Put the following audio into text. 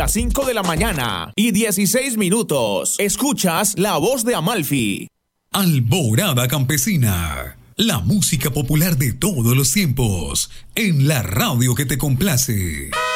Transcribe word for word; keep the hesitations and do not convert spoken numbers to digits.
Las cinco de la mañana y dieciséis minutos. Escuchas La Voz de Amalfi. Alborada Campesina. La música popular de todos los tiempos. En la radio que te complace.